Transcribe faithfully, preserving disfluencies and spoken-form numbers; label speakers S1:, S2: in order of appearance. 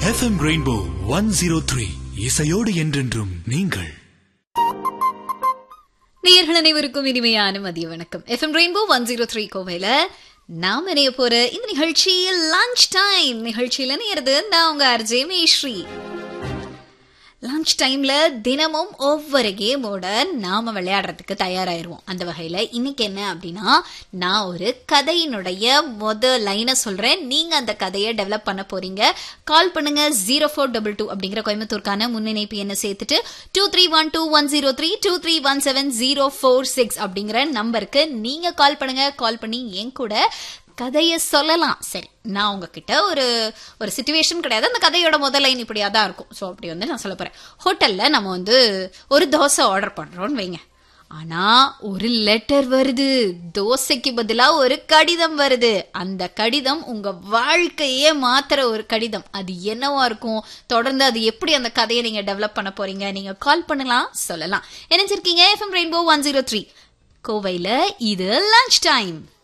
S1: FM rainbow one zero three இசையோடு என்றென்றும் நீங்கள்.
S2: நேயர்கள் அனைவருக்கும் இனிமையான மதிய வணக்கம். FM rainbow one zero three கோவையில நாம் இணைய போற இந்த நிகழ்ச்சி லஞ்ச் டைம். நிகழ்ச்சியில நேரது நான் உங்க ஆர்ஜே மேஸ்ரீ. லஞ்ச் டைம்ல தினமும் ஒவ்வொரு கேமோட நாம விளையாடுறதுக்கு தயாராயிருவோம். அந்த வகையில இன்னைக்கு என்ன அப்படின்னா, நான் ஒரு கதையினுடைய மொத லைனை சொல்றேன். நீங்க அந்த கதையை டெவலப் பண்ண போறீங்க. கால் பண்ணுங்க ஜீரோ ஃபோர் டபுள் டூ அப்படிங்கிற கோயம்புத்தூர்க்கான முன்னிணைப்பு என்ன சேர்த்துட்டு two three one two one zero three two three one seven zero four six அப்படிங்கிற நம்பருக்கு நீங்க கால் பண்ணுங்க. கால் பண்ணி என் கூட கதையை சொல்லலாம். சரி, நான் உங்ககிட்ட ஒரு ஒரு சிச்சுவேஷன் கிடையாது, அந்த கதையோட முதல் லைன் இப்படியா தான் இருக்கும். ஸோ அப்படி வந்து நான் சொல்ல போறேன். ஹோட்டல்ல நம்ம வந்து ஒரு தோசை ஆர்டர் பண்றோம்னு வைங்க. ஆனா ஒரு லெட்டர் வருது, தோசைக்கு பதிலா ஒரு கடிதம் வருது. அந்த கடிதம் உங்க வாழ்க்கையே மாத்துற ஒரு கடிதம். அது என்னவா இருக்கும்? தொடர்ந்து அது எப்படி அந்த கதையை நீங்க டெவலப் பண்ண போறீங்க? நீங்க கால் பண்ணலாம், சொல்லலாம். நினைச்சிருக்கீங்க FM rainbow one zero three கோவையில இது லஞ்ச் டைம்.